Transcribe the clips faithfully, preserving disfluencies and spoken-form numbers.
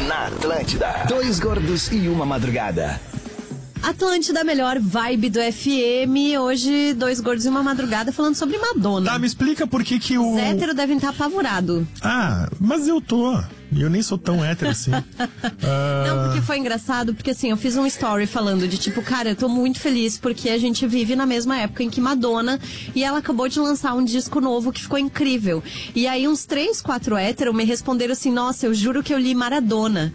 Na Atlântida. Dois gordos e uma madrugada. Atlântida, melhor vibe do F M. Hoje, dois gordos e uma madrugada falando sobre Madonna. Tá, me explica por que que o... Os héteros devem estar apavorados. Ah, mas eu tô. E eu nem sou tão hétero assim. uh... Não, porque foi engraçado, porque assim, eu fiz um story falando de tipo, cara, eu tô muito feliz porque a gente vive na mesma época em que Madonna, e ela acabou de lançar um disco novo que ficou incrível. E aí uns três, quatro héteros me responderam assim, nossa, eu juro que eu li Maradona.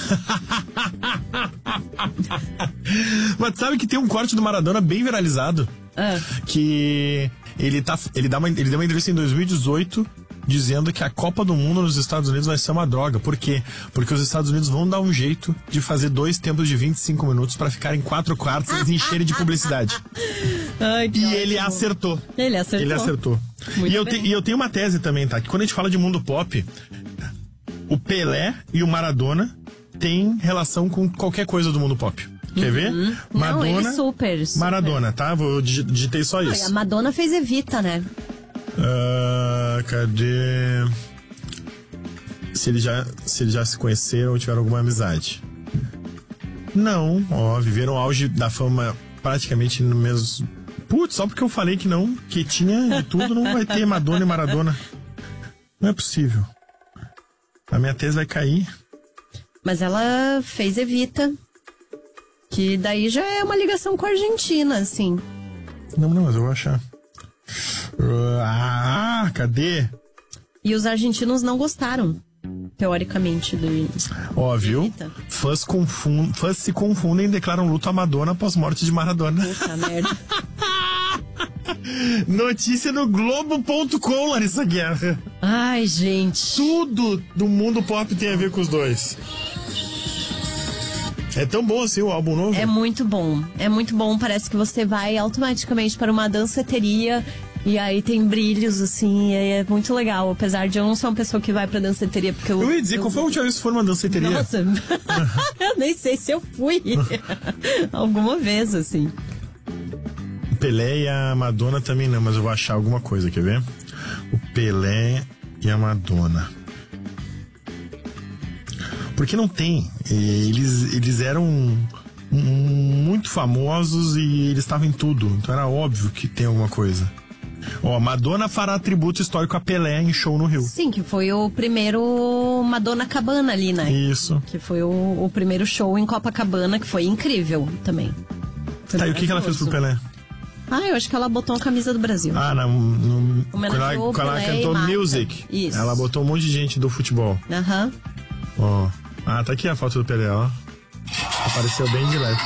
Mas sabe que tem um corte do Maradona bem viralizado? Ah. Que ele, tá, ele, dá uma, ele deu uma entrevista em dois mil e dezoito dizendo que a Copa do Mundo nos Estados Unidos vai ser uma droga. Por quê? Porque os Estados Unidos vão dar um jeito de fazer dois tempos de vinte e cinco minutos pra ficar em quatro quartos e encherem de publicidade. Ai, que e ótimo. ele acertou. Ele acertou. Ele acertou. E eu, te, e eu tenho uma tese também, tá? Que quando a gente fala de mundo pop, o Pelé e o Maradona têm relação com qualquer coisa do mundo pop. Quer uhum. ver? Madonna, Não, ele super, super. Maradona, tá? Vou digitei só isso. A Madonna fez Evita, né? Uh, cadê? Se eles já, se eles já se conheceram ou tiveram alguma amizade? Não, ó, viveram o auge da fama praticamente no mesmo. Putz, só porque eu falei que não, que tinha de tudo, não vai ter Madonna e Maradona. Não é possível. A minha tese vai cair. Mas ela fez Evita, que daí já é uma ligação com a Argentina, assim. Não, não, mas eu vou achar. Ah, cadê? E os argentinos não gostaram, teoricamente, do... Óbvio. Fãs, confund... Fãs se confundem e declaram luto a Madonna após morte de Maradona. Puta merda. Notícia no Globo ponto com, Larissa Guerra. Ai, gente. Tudo do mundo pop tem a ver com os dois. É tão bom assim o álbum novo? É muito bom, é muito bom. Parece que você vai automaticamente para uma danceteria e aí tem brilhos, assim, e é muito legal. Apesar de eu não ser uma pessoa que vai pra danceteria, porque eu... Eu ia dizer, eu... qual foi a última vez que for uma danceteria? Nossa, eu nem sei se eu fui alguma vez, assim. O Pelé e a Madonna também não, mas eu vou achar alguma coisa, quer ver? O Pelé e a Madonna. Porque não tem. Eles, eles eram muito famosos e eles estavam em tudo. Então era óbvio que tem alguma coisa. Ó, Madonna fará tributo histórico a Pelé em show no Rio. Sim, que foi o primeiro Madonna Cabana ali, né? Isso. Que foi o, o primeiro show em Copacabana, que foi incrível também. Foi tá, e o que, que ela fez pro Pelé? Ah, eu acho que ela botou a camisa do Brasil. Ah, não. no quando ela, quando ela cantou Music, isso. Ela botou um monte de gente do futebol. Aham. Ó. Ah, tá aqui a foto do Pelé, ó. Apareceu bem de leve.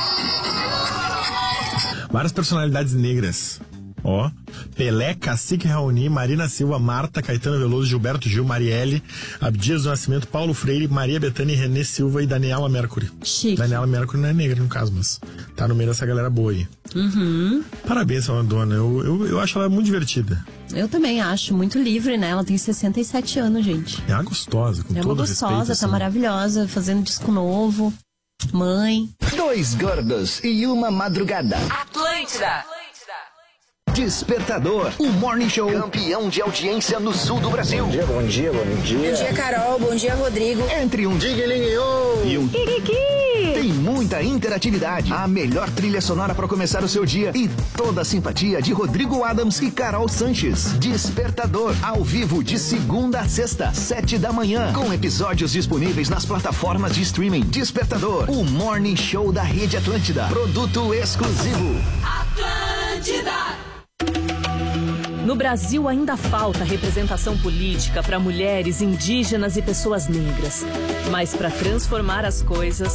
Várias personalidades negras. Ó. Pelé, Cacique Raoni, Marina Silva, Marta, Caetano Veloso, Gilberto Gil, Marielle, Abdias do Nascimento, Paulo Freire, Maria Bethânia, Renê Silva e Daniela Mercury. Chique. Daniela Mercury não é negra, no caso, mas tá no meio dessa galera boa aí. Uhum. Parabéns, Madonna. Eu, eu, eu acho ela muito divertida. Eu também acho, muito livre, né? Ela tem sessenta e sete anos, gente. É uma gostosa, com é todo uma respeito. gostosa, tá assim. Maravilhosa, fazendo disco novo. Mãe. Dois gordos e uma madrugada. Atlântida. Despertador, o Morning Show, campeão de audiência no sul do Brasil. Bom dia, bom dia, bom dia. Bom dia, Carol, bom dia, Rodrigo. Entre um digue-lingue-ô e um Kikiki. Tem muita interatividade, a melhor trilha sonora para começar o seu dia e toda a simpatia de Rodrigo Adams e Carol Sanches. Despertador, ao vivo de segunda a sexta, sete da manhã, com episódios disponíveis nas plataformas de streaming. Despertador, o Morning Show da Rede Atlântida. Produto exclusivo. Atlântida. No Brasil ainda falta representação política para mulheres, indígenas e pessoas negras. Mas para transformar as coisas,